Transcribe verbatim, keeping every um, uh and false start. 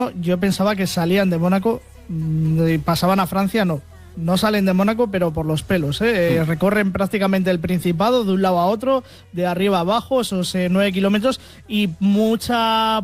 yo pensaba que salían de Mónaco y pasaban a Francia, no. No salen de Mónaco, pero por los pelos, ¿eh? Eh, recorren prácticamente el Principado de un lado a otro, de arriba a abajo, esos eh, nueve kilómetros, y mucha